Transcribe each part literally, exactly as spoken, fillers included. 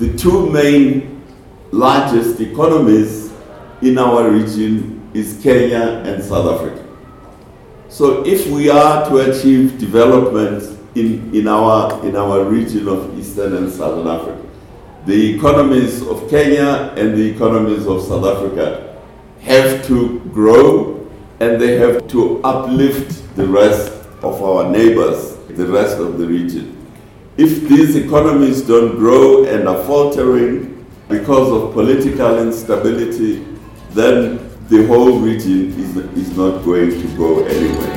the two main largest economies in our region is Kenya and South Africa. So if we are to achieve development in, in, our, in our region of Eastern and Southern Africa, the economies of Kenya and the economies of South Africa have to grow, and they have to uplift the rest of our neighbors, the rest of the region. If these economies don't grow and are faltering because of political instability, then the whole region is, is not going to go anywhere.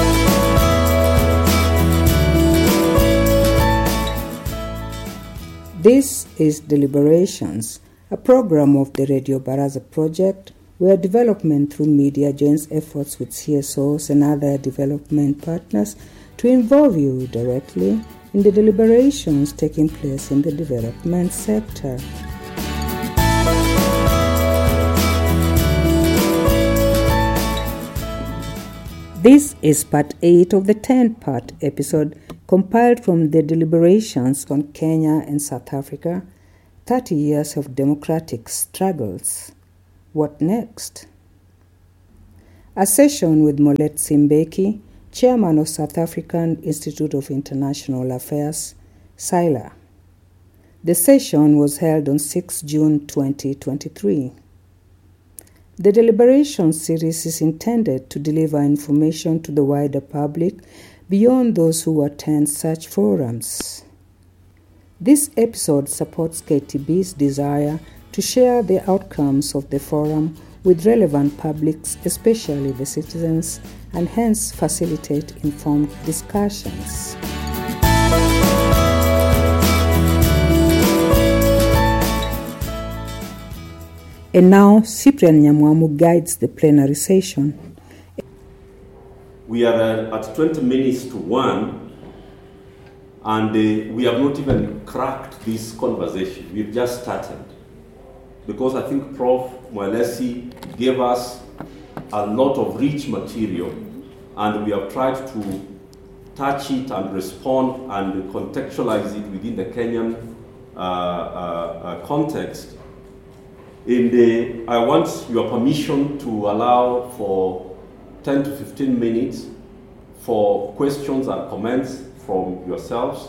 This is Deliberations, a program of the Radio Baraza project, where development through media joins efforts with C S Os and other development partners to involve you directly in the deliberations taking place in the development sector. This is part eight of the ten-part episode compiled from the deliberations on Kenya and South Africa, thirty years of democratic struggles. What next? A session with Moletsi Mbeki, chairman of South African Institute of International Affairs, S I L A. The session was held on the sixth of June twenty twenty-three. The deliberation series is intended to deliver information to the wider public beyond those who attend such forums. This episode supports K T B's desire to share the outcomes of the forum with relevant publics, especially the citizens, and hence facilitate informed discussions. And now, Cyprian Nyamwamu guides the plenary session. We are uh, at twenty minutes to one, and uh, we have not even cracked this conversation. We've just started. Because I think Professor Mwelesi gave us a lot of rich material, and we have tried to touch it and respond and contextualize it within the Kenyan uh, uh, uh, context. In the, I want your permission to allow for ten to fifteen minutes for questions and comments from yourselves.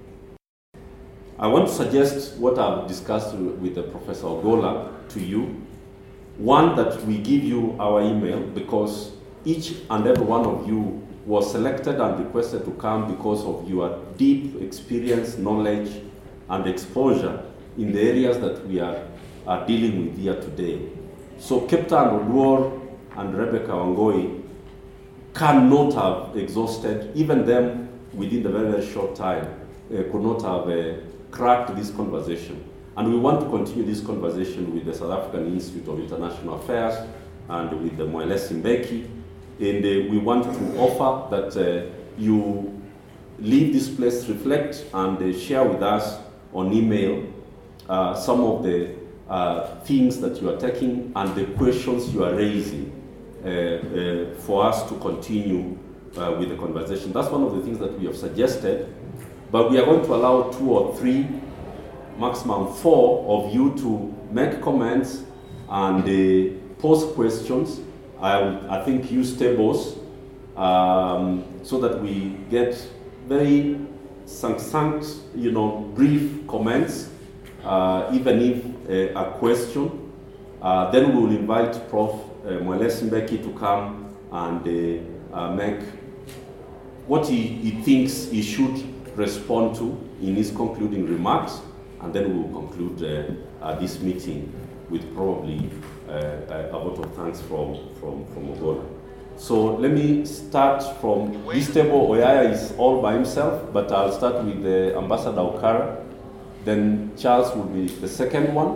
I want to suggest what I've discussed with the Professor Ogola to you. One, that we give you our email, because each and every one of you was selected and requested to come because of your deep experience, knowledge, and exposure in the areas that we are are dealing with here today. So Captain Oduor and Rebecca Wangoi cannot have exhausted, even them within the very, very short time, uh, could not have uh, cracked this conversation. And we want to continue this conversation with the South African Institute of International Affairs and with the Moelesi Mbeki. And uh, we want to offer that uh, you leave this place, reflect, and uh, share with us on email uh, some of the Uh, things that you are taking and the questions you are raising uh, uh, for us to continue uh, with the conversation. That's one of the things that we have suggested, but we are going to allow two or three, maximum four of you to make comments and uh, pose questions. I, I think use tables um, so that we get very succinct, you know, brief comments, uh, even if Uh, a question. Uh, then we will invite Professor Uh, Mwelesi Mbeki to come and uh, uh, make what he, he thinks he should respond to in his concluding remarks, and then we will conclude uh, uh, this meeting with probably uh, a vote of thanks from, from, from Ogola. So let me start from this table. Oyaya is all by himself, but I'll start with the Ambassador Okara. Then Charles will be the second one.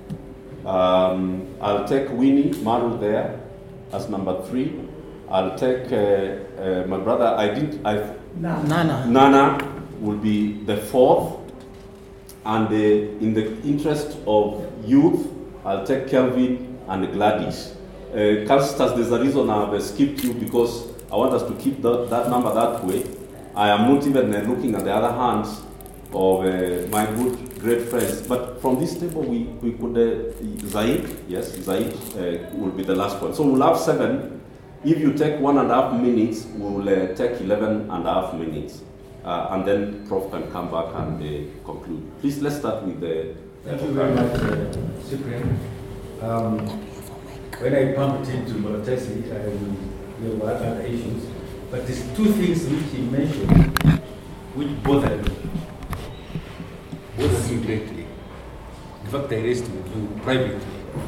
Um, I'll take Winnie Maru there as number three. I'll take uh, uh, my brother. I did. I Nana. Nana will be the fourth. And uh, in the interest of youth, I'll take Kelvin and Gladys. Uh, Calstas, there's a reason I've skipped you, because I want us to keep that, that number that way. I am not even uh, looking at the other hands of uh, my good great friends. But from this table, we, we could, uh, Zaid, yes, Zaid uh, will be the last one. So we'll have seven. If you take one and a half minutes, we'll uh, take eleven and a half minutes. Uh, and then Prof can come back and uh, conclude. Please, let's start with the... Thank you very much, uh, Cyprian. Um, when I bumped into Molotesi, I, there were other issues, but there's two things which he mentioned which bothered me. Bothered me greatly. In fact, I raised with you privately.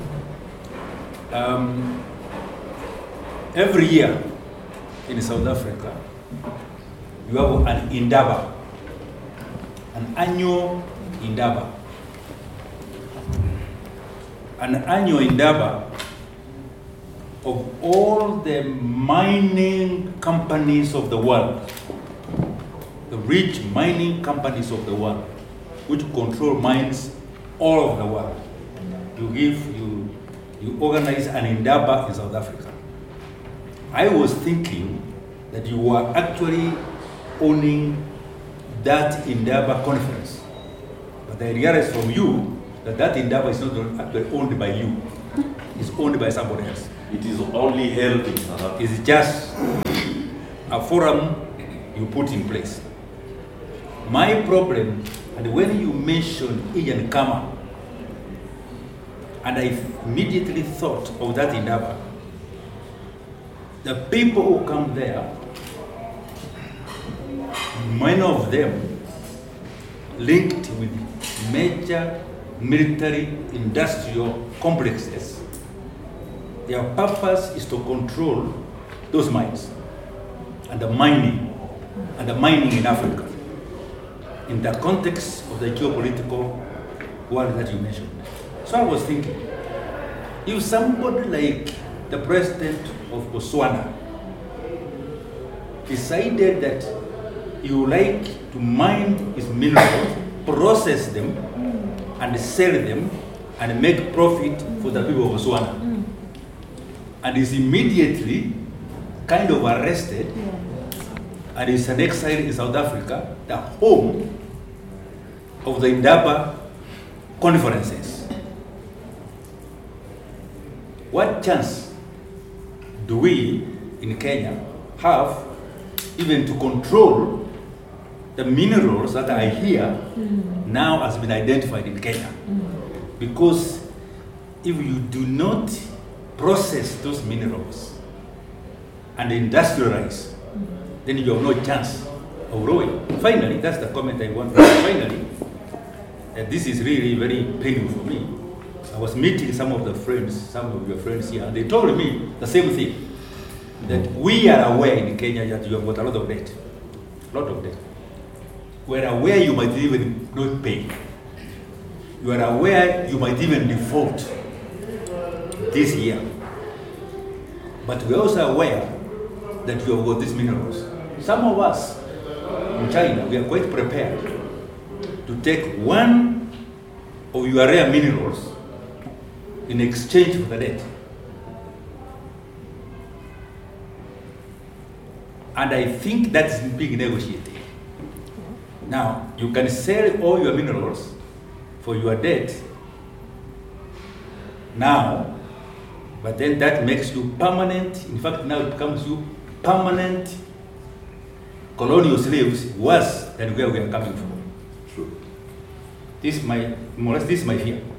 Um, every year in South Africa, you have an Indaba, an annual Indaba. An annual Indaba of all the mining companies of the world, the rich mining companies of the world, which control mines all over the world. You give, you, you organize an Indaba in South Africa. I was thinking that you were actually owning that Indaba conference. But I realized from you that that Indaba is not actually owned by you. It's owned by somebody else. It is only held in South Africa. It's just a forum you put in place. My problem, and when you mentioned Ian Kama, and I immediately thought of that Indaba, the people who come there, many of them linked with major military industrial complexes. Their purpose is to control those mines and the mining and the mining in Africa in the context of the geopolitical world that you mentioned. So I was thinking, if somebody like the president of Botswana decided that you like to mine his minerals, process them, and sell them, and make profit for the people of Botswana, mm. and is immediately kind of arrested, yeah. and is an exile in South Africa, the home of the Indaba conferences. What chance do we in Kenya have even to control the minerals that are here mm. now has been identified in Kenya? Mm. Because if you do not process those minerals and industrialize, mm. then you have no chance of growing. Finally, that's the comment I want to make. Finally, uh, this is really very painful for me. I was meeting some of the friends, some of your friends here, and they told me the same thing, that we are aware in Kenya that you have got a lot of debt, a lot of debt. We are aware you might even not pay. You are aware you might even default this year. But we are also aware that you have got these minerals. Some of us in China, we are quite prepared to take one of your rare minerals in exchange for the debt. And I think that's being negotiated. Now, you can sell all your minerals for your debt now, but then that makes you permanent. In fact, now it becomes you permanent colonial slaves, worse than where we are coming from. True. This is my, more or less, this is my fear.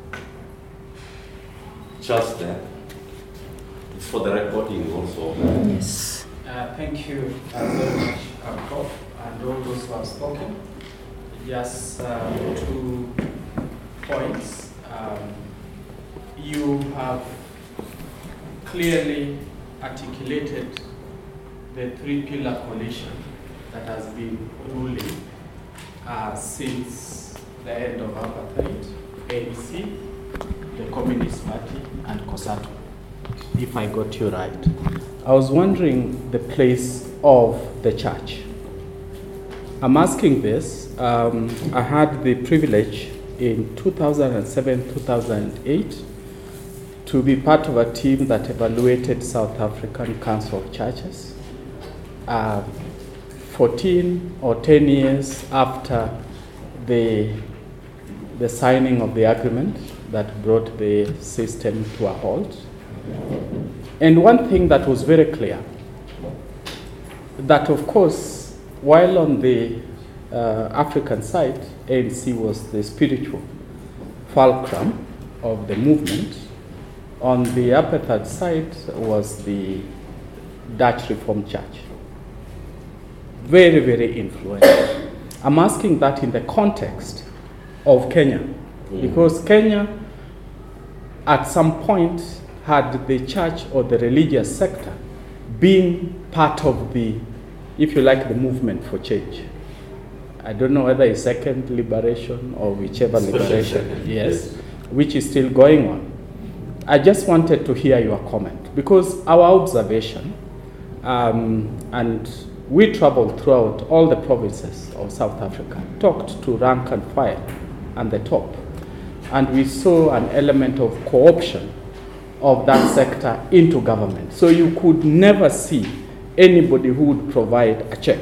Just there. It's for the recording also. Yes. Uh, thank you uh, very much, uh, Prof, and all those who have spoken. Just uh, two points. Um, you have clearly articulated the three-pillar coalition that has been ruling uh, since the end of apartheid: A N C, the Communist Party, and COSATU, if I got you right. I was wondering the place of the church. I'm asking this. Um, I had the privilege in two thousand seven, two thousand eight to be part of a team that evaluated South African Council of Churches. Uh, fourteen or ten years after the the signing of the agreement that brought the system to a halt. And one thing that was very clear, that of course, while on the uh, African side, A N C was the spiritual fulcrum of the movement, on the apartheid side was the Dutch Reformed Church. Very, very influential. I'm asking that in the context of Kenya, mm. because Kenya at some point had the church or the religious sector being part of the, if you like, the movement for change. I don't know whether it's second liberation or whichever liberation, yes, which is still going on. I just wanted to hear your comment, because our observation, um, and we traveled throughout all the provinces of South Africa, talked to rank and file and the top, and we saw an element of co-option of that sector into government. So you could never see anybody who would provide a check.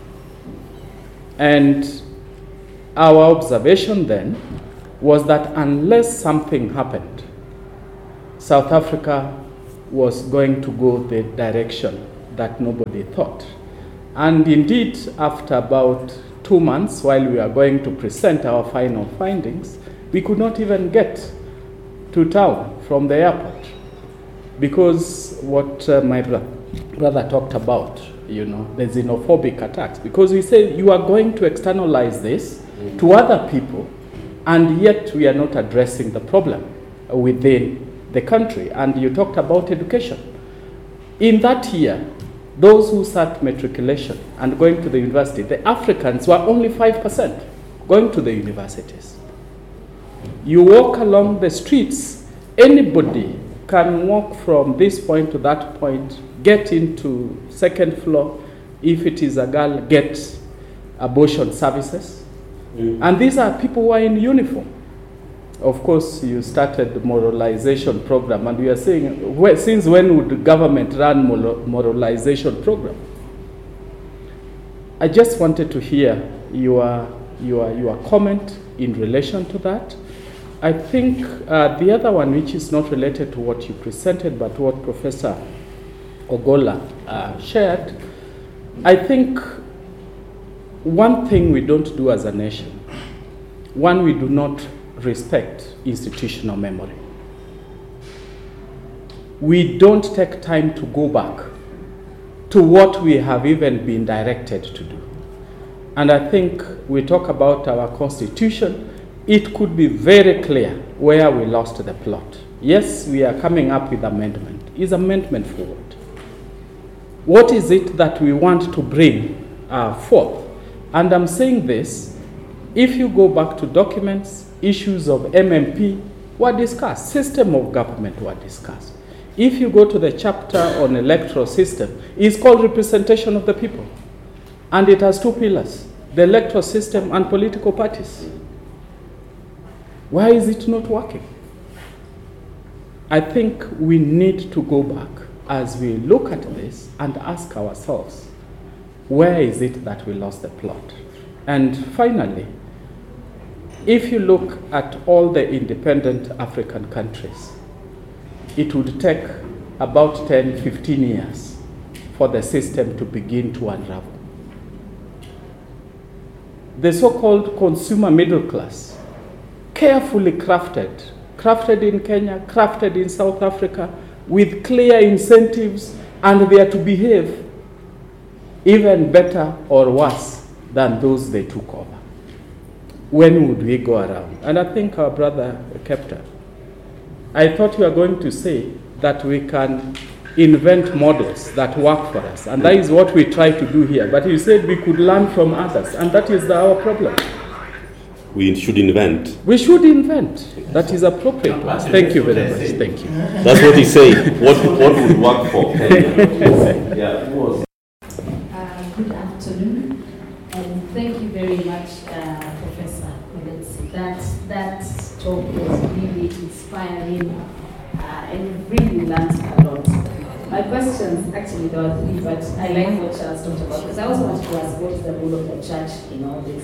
And our observation then was that unless something happened, South Africa was going to go the direction that nobody thought. And indeed, after about two months, while we are going to present our final findings, we could not even get to town from the airport, because what uh, my bro- brother talked about, you know, the xenophobic attacks, because we say you are going to externalize this mm-hmm. to other people, and yet we are not addressing the problem within the country. And you talked about education. In that year, those who sat matriculation and going to the university, the Africans were only five percent going to the universities. You walk along the streets, anybody can walk from this point to that point, get into second floor, if it is a girl, get abortion services. Mm. And these are people who are in uniform. Of course, you started the moralization program, and we are saying, well, since when would the government run moralization program? I just wanted to hear your, your, your comment in relation to that. I think uh, the other one, which is not related to what you presented, but what Professor Ogolla uh, shared, I think one thing we don't do as a nation, one, we do not respect institutional memory. We don't take time to go back to what we have even been directed to do. And I think we talk about our constitution, it could be very clear where we lost the plot. Yes, we are coming up with amendment. Is amendment forward? What is it that we want to bring uh, forth? And I'm saying this, if you go back to documents, issues of M M P were discussed, system of government were discussed. If you go to the chapter on electoral system, it's called representation of the people. And it has two pillars, the electoral system and political parties. Why is it not working? I think we need to go back as we look at this and ask ourselves, where is it that we lost the plot? And finally, if you look at all the independent African countries, it would take about ten, fifteen years for the system to begin to unravel. The so-called consumer middle class, carefully crafted, crafted in Kenya, crafted in South Africa, with clear incentives, and they are to behave even better or worse than those they took over. When would we go around? And I think our brother Kepta, I thought you were going to say that we can invent models that work for us. And that is what we try to do here. But you said we could learn from others. And that is the, our problem. We should invent. We should invent. That is appropriate to us. Thank you very much. Thank you. That's what he's saying. What, what would work for Kenya? Yeah. Uh, good afternoon. And thank you very much, uh, Professor Colensi. That, that talk was really inspiring, uh, and really learned a lot. My questions, actually there were three, but I like what Charles talked about, because I also wanted to ask what is the role of the church in all this.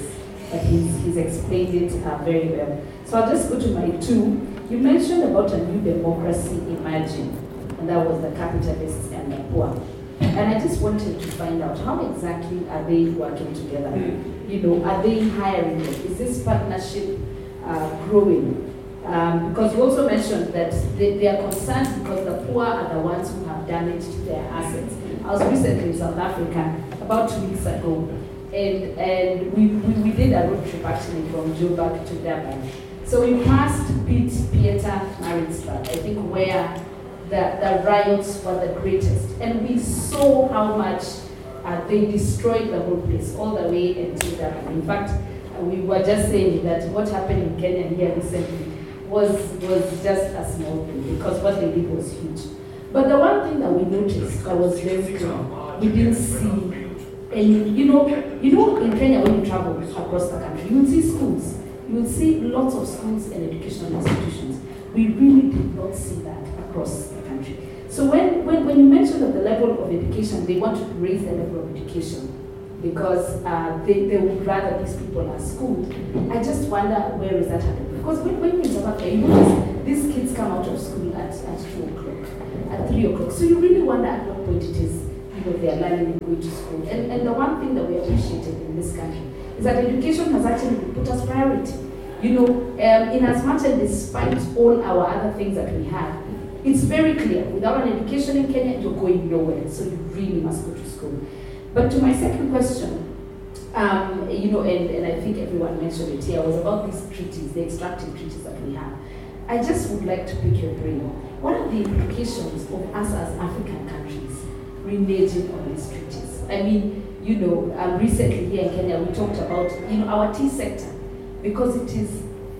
but he's, he's explained it uh, very well. So I'll just go to my two. You mentioned about a new democracy emerging, and that was the capitalists and the poor. And I just wanted to find out, how exactly are they working together? Mm. You know, are they hiring? Is this partnership uh, growing? Um, because you also mentioned that they, they are concerned because the poor are the ones who have damaged their assets. I was recently in South Africa about two weeks ago, and and we, we, we did a road trip actually from Joburg to Durban. So we passed Piet Pietermaritzburg, I think, where the, the riots were the greatest. And we saw how much uh, they destroyed the whole place, all the way until Durban. In fact, uh, we were just saying that what happened in Kenya here recently was, was just a small thing, because what they did was huge. But the one thing that we noticed that was very clear, we didn't see any, you know, you know, in Kenya when you travel across the country, you will see schools. You will see lots of schools and educational institutions. We really did not see that across the country. So when, when, when you mentioned of the level of education, they want to raise the level of education because uh, they, they would rather these people are schooled. I just wonder, where is that happening? Because when, when you're in South Africa, you notice these kids come out of school at, at two o'clock, at three o'clock. So you really wonder at what point it is, you know, they are learning and going to school. And, and the one thing that we appreciated in this country is that education has actually put us priority. You know, um, in as much and despite all our other things that we have, it's very clear, without an education in Kenya, you're going nowhere. So you really must go to school. But to my second question, um, you know, and, and I think everyone mentioned it here, was about these treaties, the extractive treaties that we have. I just would like to pick your brain. What are the implications of us as African countries reneging on these treaties? I mean, you know, um, recently here in Kenya, we talked about, you know, our tea sector, because it is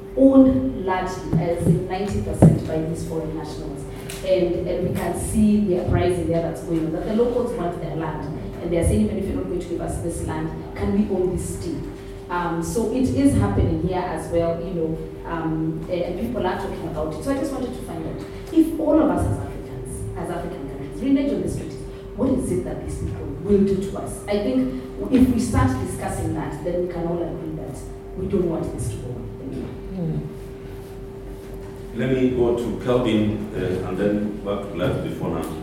owned largely, as in ninety percent by these foreign nationals. And, and we can see the uprising there that's going on, that the locals want their land. And they're saying, even if you're not going to give us this land, can we own this tea? Um, so it is happening here as well, you know, um, and people are talking about it. So I just wanted to find out, if all of us as Africans, as African countries, renege on this treaty, what is it that these people will do to us? I think if we start discussing that, then we can all agree that we don't want this to go on. Thank you. Mm. Let me go to Kelvin uh, and then back to Lars before now.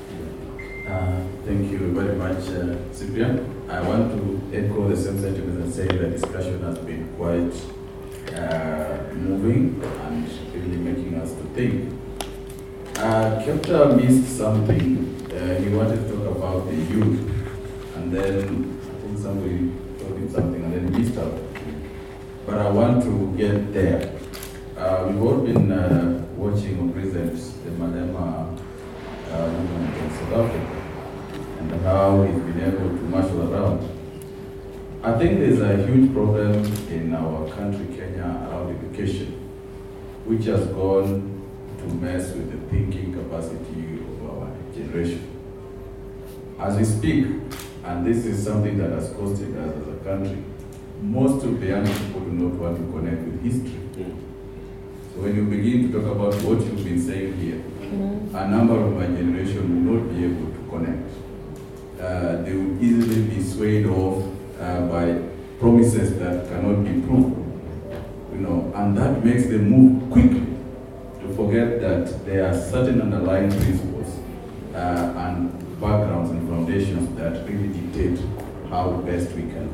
Uh, thank you very much, uh, Cyprian. I want to echo the same sentiment and say the discussion has been quite uh, moving and really making us to think. Uh, Kepta missed something. Uh, he wanted to talk about the youth, and then I think somebody told him something, and then he missed out. But I want to get there. Uh, we've all been uh, watching or present the Malema uh, movement in South Africa and how he's been able to marshal around. I think there's a huge problem in our country, Kenya, around education, which has gone to mess with the thinking capacity of our generation. As we speak, and this is something that has costed us as a country, most of the young people do not want to connect with history. So when you begin to talk about what you've been saying here, mm-hmm. a number of my generation will not be able to connect. Uh, they will easily be swayed off uh, by promises that cannot be proved. You know, and that makes them move quickly to forget that there are certain underlying principles uh, and backgrounds and foundations that really dictate how best we can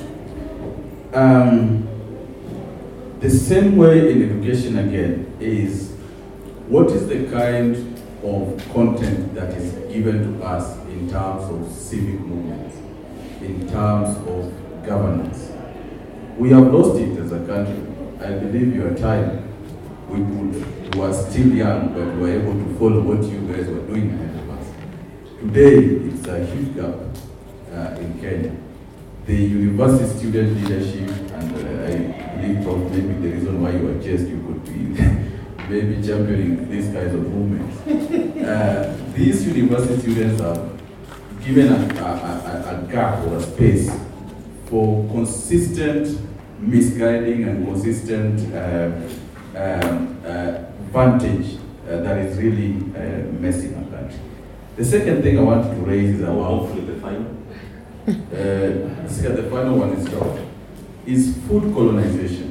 go. Um, The same way in education again is, what is the kind of content that is given to us in terms of civic movements, in terms of governance? We have lost it as a country. I believe your time, we would, we were still young, but we were able to follow what you guys were doing ahead of us. Today, it's a huge gap uh, in Kenya. The university student leadership, and uh, I believe probably maybe the reason why you are just, you could be maybe championing these kinds of movements. Uh, these university students are given a, a, a, a gap or a space for consistent misguiding and consistent uh, um, uh, vantage uh, that is really uh, messing our country. The second thing I wanted to raise is about hopefully the final. Uh, see, the final one is short. is food colonization.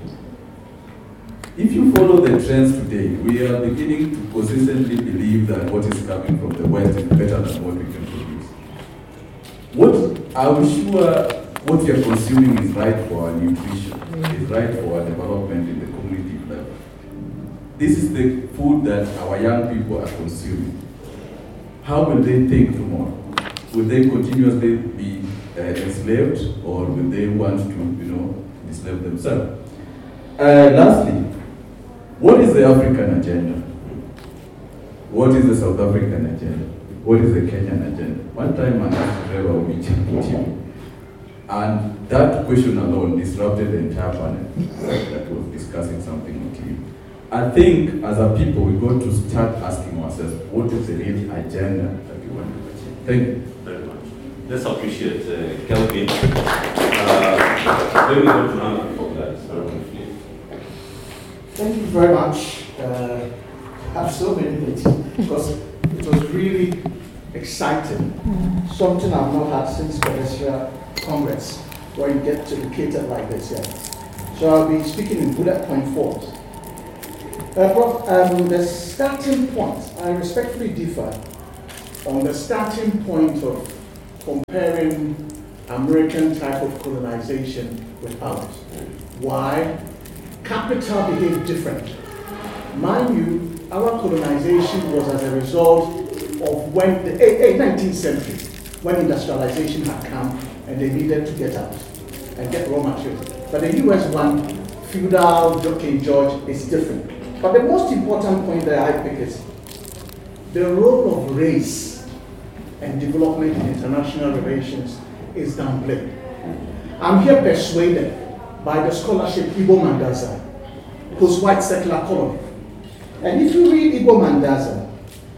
If you follow the trends today, we are beginning to consistently believe that what is coming from the West is better than what we can produce. What I'm sure what we are consuming is right for our nutrition, is right for our development in the community level. This is the food that our young people are consuming. How will they think tomorrow? Will they continuously be uh, enslaved, or will they want to, you know, enslave themselves? Uh, lastly, what is the African agenda? What is the South African agenda? What is the Kenyan agenda? One time I asked Trevor Obichi, and that question alone disrupted the entire panel that was discussing something with you. I think as a people, we got to start asking ourselves, what is the real agenda that we want to achieve? Thank you very much. Let's appreciate uh, Kelvin. Uh, then we go to Anna for that. Thank you very much. Uh, I have so many things because it was really exciting. Mm. Something I've not had since Pedestrian Congress, where you get to be catered like this. Yeah. So I'll be speaking in bullet point four. Uh, but um, the starting point, I respectfully differ on the starting point of comparing American type of colonization with ours. Why? Capital behaved differently. Mind you, our colonization was as a result of when the nineteenth century, when industrialization had come and they needed to get out and get raw materials. But the U S one, feudal, King George, is different. But the most important point that I pick is the role of race and development in international relations is downplayed. I'm here persuaded by the scholarship Igbo Mandaza, post-white settler colony. And if you read Igbo Mandaza,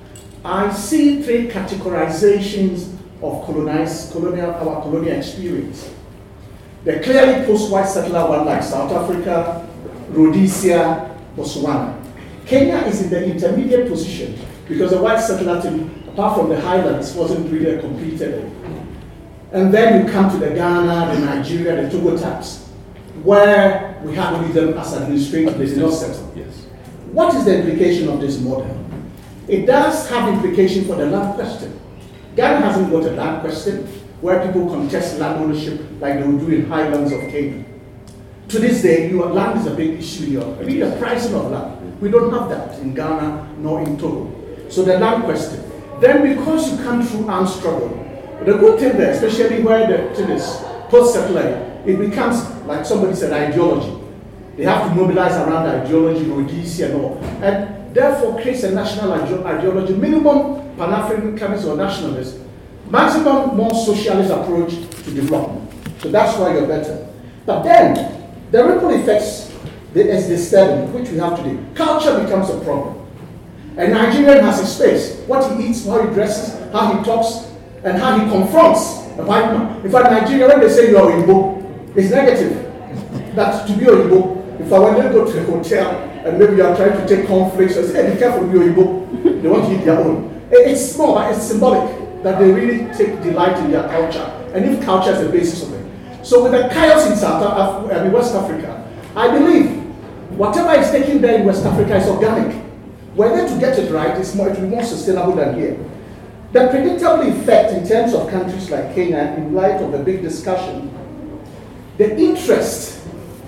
I see three categorizations of colonized, colonial, our colonial experience. The clearly post-white settler one like South Africa, Rhodesia, Botswana. Kenya is in the intermediate position because the white settler team, apart from the highlands, wasn't really completed. And then you come to the Ghana, the Nigeria, the Togo types, where we have only them as administrators, they did not settle. Yes. What is the implication of this model? It does have implication for the land question. Ghana hasn't got a land question where people contest land ownership like they would do in highlands of Kenya. To this day, your land is a big issue in Europe. I mean, the pricing of land. We don't have that in Ghana nor in Togo. So the land question. Then because you come through armed struggle, the good thing there, especially where the thing is post-settler, it becomes, like somebody said, ideology. They have to mobilize around ideology, Rhodesia and all. And therefore creates a national ideology, minimum Pan-Africanist or nationalist, maximum more socialist approach to development. So that's why you're better. But then, the ripple effects is disturbing, which we have today. Culture becomes a problem. A Nigerian has his space. What he eats, how he dresses, how he talks, and how he confronts a white man. In fact, Nigeria, when they say you're Igbo, it's negative. That to be Igbo, if I were to go to a hotel and maybe you are trying to take conflicts, I say, hey, be careful, be Igbo. They want to eat their own. It's small, but it's symbolic that they really take delight in their culture. And if culture is the basis of it. So with the chaos in South Africa, I mean West Africa, I believe whatever is taken there in West Africa is organic. We're there to get it right, it's more, it will be more sustainable than here. The predictable effect in terms of countries like Kenya, in light of the big discussion, the interest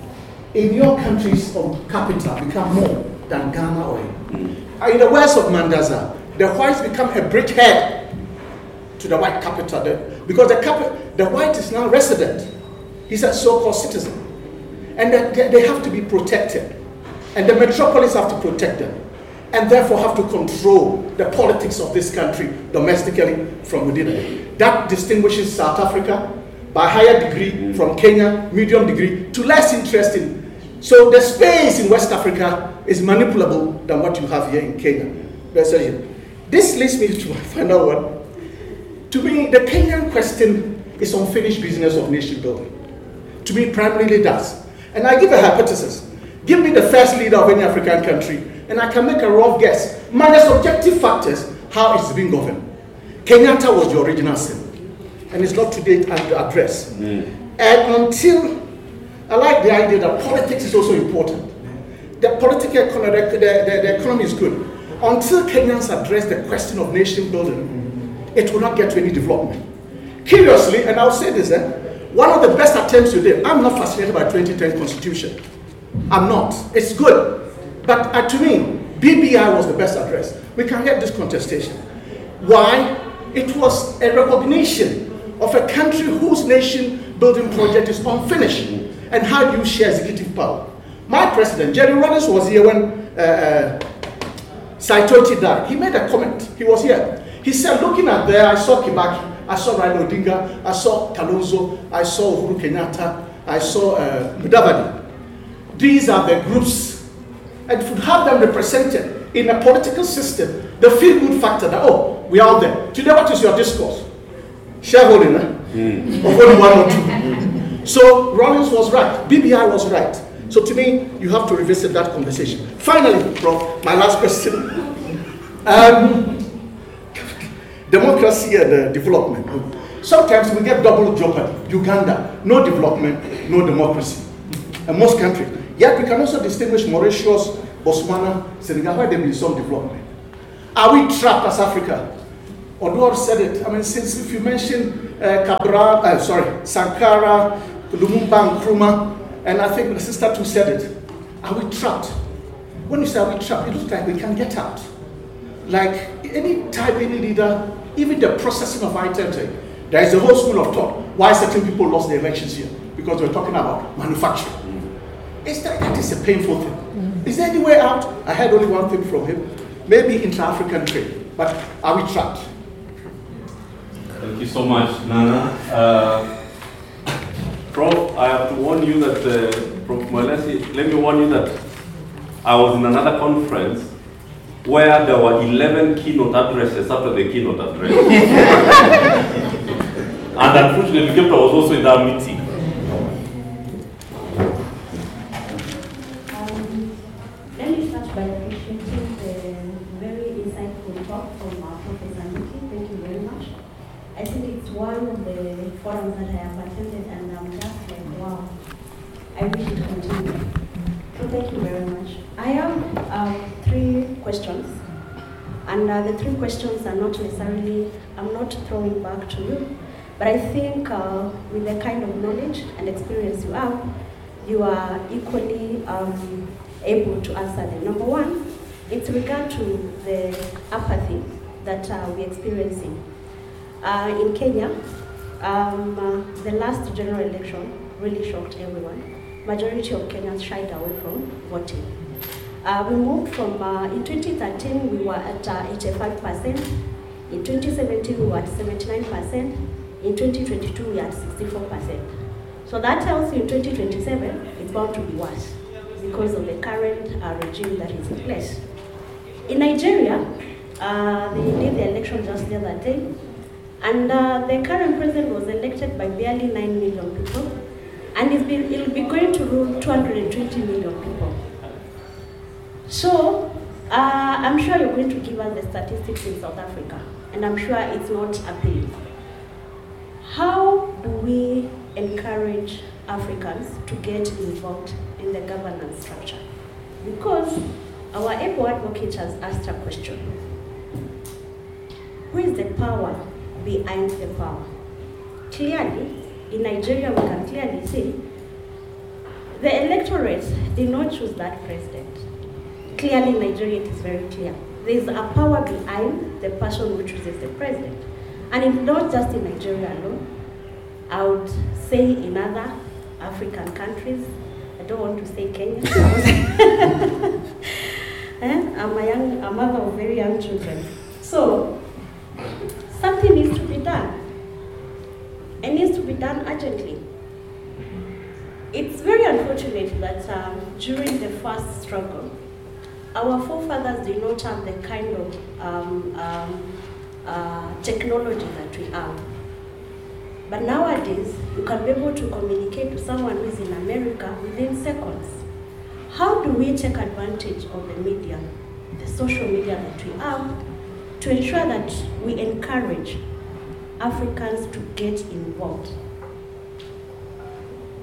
in your countries of capital become more than Ghana or in the words of Mandaza, the whites become a bridgehead to the white capital because the, capi- the white is now resident. He's a so-called citizen. And that they have to be protected. And the metropolis have to protect them. And therefore have to control the politics of this country domestically from within it. That distinguishes South Africa by higher degree from Kenya, medium degree, to less interesting. So the space in West Africa is manipulable than what you have here in Kenya. This leads me to my final one. To me, the Kenyan question is unfinished business of nation building. To me, primarily does. And I give a hypothesis. Give me the first leader of any African country, and I can make a rough guess, minus objective factors, how it's being governed. Kenyatta was the original sin, and it's not to date addressed. Mm. And until I like the idea that politics is also important. The political economy, the, the, the economy is good. Until Kenyans address the question of nation building, it will not get to any development. Curiously, and I'll say this, eh, one of the best attempts you did, I'm not fascinated by twenty ten constitution. I'm not. It's good. But uh, to me, B B I was the best address. We can get this contestation. Why? It was a recognition of a country whose nation building project is unfinished. And how do you share executive power? My president, Jerry Rawlings, was here when uh, uh, Saitoti died. He made a comment. He was here. He said, looking at there, I saw Kibaki, I saw Raila Odinga, I saw Kalonzo, I saw Uhuru Kenyatta, I saw uh, Mudavadi. These are the groups. And if you have them represented in a political system, the feel-good factor that, oh, we are there. Today, what is your discourse? Shareholding, eh? Mm. Of only one or two. So Rawlings was right. B B I was right. So to me, you have to revisit that conversation. Finally, Prof, my last question. Um, democracy and uh, development. Sometimes we get double jeopardy. Uganda, no development, no democracy. And most countries. Yet we can also distinguish Mauritius, Botswana, Senegal, where there is some development. Are we trapped as Africa? Odwar said it. I mean, since if you mention uh, Cabral, uh, sorry, Sankara, Lumumba, Nkrumah, and I think the sister too said it. Are we trapped? When you say are we trapped, it looks like we can get out. Like any type, any leader, even the processing of identity, there is a whole school of thought why certain people lost their elections here, because we're talking about manufacturing. Is that, that is a painful thing. Mm-hmm. Is there any way out? I heard only one thing from him, maybe intra-African trade, but are we trapped? Thank you so much, Nana. Uh, Prof, I have to warn you that, uh, Prof Mwelesi, let me warn you that I was in another conference where there were eleven keynote addresses after the keynote address. And unfortunately, Victor was also in that meeting. Um, let me start by appreciating the very insightful talk from our Professor Miki. Thank you very much. I think it's one of the forums that I have attended, and I'm just like, wow, I wish it continued. So thank you very much. I have um, three questions, and uh, the three questions are not necessarily, I'm not throwing back to you, but I think uh, with the kind of knowledge and experience you have, you are equally um, able to answer them. Number one, it's regard to the apathy that uh, we're experiencing. Uh, in Kenya, um, uh, the last general election really shocked everyone. Majority of Kenyans shied away from voting. Uh, we moved from, uh, in twenty thirteen, we were at uh, eighty-five percent. In twenty seventeen, we were at seventy-nine percent. In twenty twenty-two, we are at sixty-four percent. So that tells you in twenty twenty-seven, it's bound to be worse because of the current uh, regime that is in place. In Nigeria, uh, they did the election just the other day. And uh, the current president was elected by barely nine million people, and it's been, it'll be going to rule two hundred twenty million people. So, uh, I'm sure you're going to give us the statistics in South Africa, and I'm sure it's not appealing. How do we encourage Africans to get involved in the governance structure? Because our able advocate has asked a question. Who is the power behind the power? Clearly, in Nigeria, we can clearly see the electorate did not choose that president. Clearly, in Nigeria, it is very clear. There is a power behind the person who chooses the president. And it's not just in Nigeria alone. I would say in other African countries. I don't want to say Kenya. eh? I'm a young, a mother of very young children. So, something needs to be done. It needs to be done urgently. It's very unfortunate that um, during the first struggle, our forefathers did not have the kind of um, um, uh, technology that we have. But nowadays, you can be able to communicate to someone who is in America within seconds. How do we take advantage of the media, the social media that we have, to ensure that we encourage Africans to get involved?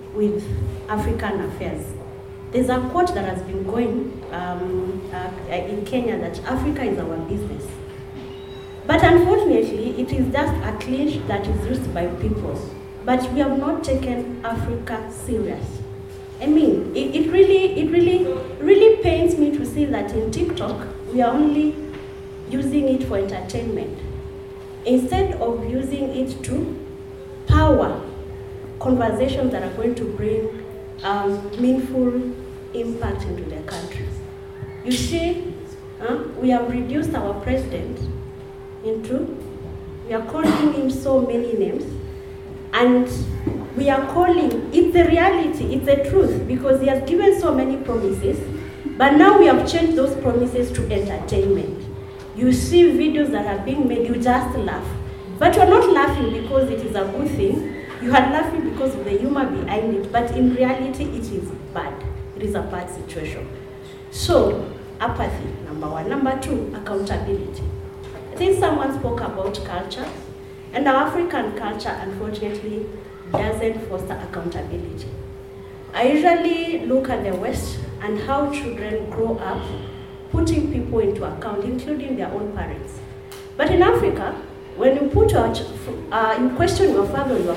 with African affairs. There's a quote that has been going um, uh, in Kenya that Africa is our business. But unfortunately, it is just a cliche that is used by people. But we have not taken Africa serious. I mean, it, it really, it really, really pains me to see that in TikTok, we are only using it for entertainment, instead of using it to power conversations that are going to bring um, meaningful impact into their countries. You see, uh, we have reduced our president into, we are calling him so many names, and we are calling, it's the reality, it's the truth, because he has given so many promises, but now we have changed those promises to entertainment. You see videos that are being made, you just laugh. But you're not laughing because it is a good thing, you are laughing because of the humor behind it, but in reality it is bad. It is a bad situation. So, apathy, number one. Number two, accountability. I think someone spoke about culture, and our African culture, unfortunately, doesn't foster accountability. I usually look at the West and how children grow up putting people into account, including their own parents. But in Africa, when you put your, uh, you question your father or your